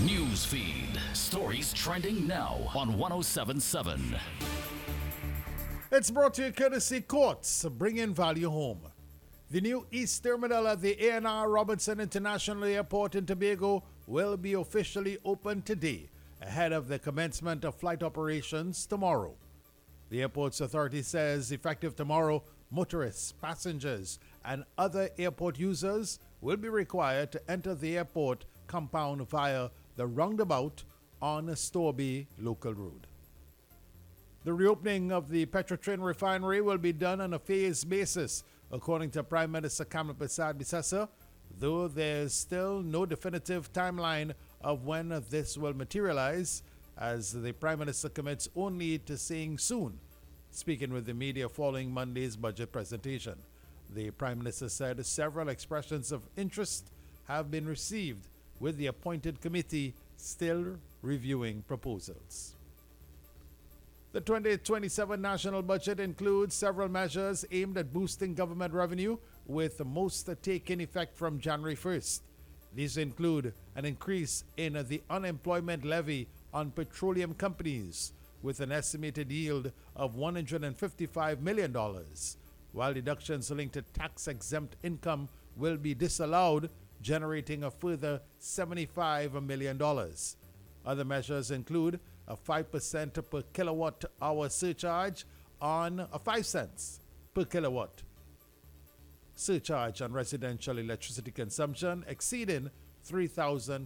News feed. Stories trending now on 1077. It's brought to you courtesy Courts, bringing value home. The new East Terminal at the A&R Robinson International Airport in Tobago will be officially open today, ahead of the commencement of flight operations tomorrow. The airport's authority says effective tomorrow, motorists, passengers, and other airport users will be required to enter the airport compound via the roundabout on Storby Local Road. The reopening of the Petrotrin refinery will be done on a phased basis, according to Prime Minister Kamla Persad Bissessa, though there's still no definitive timeline of when this will materialize, as the Prime Minister commits only to saying soon. Speaking with the media following Monday's budget presentation, the Prime Minister said several expressions of interest have been received, with the appointed committee still reviewing proposals. The 2027 national budget includes several measures aimed at boosting government revenue, with most taking effect from January 1st. These include an increase in the unemployment levy on petroleum companies, with an estimated yield of $155 million, while deductions linked to tax-exempt income will be disallowed, generating a further $75 million. Other measures include a 5% per kilowatt hour surcharge on 5 cents per kilowatt surcharge on residential electricity consumption exceeding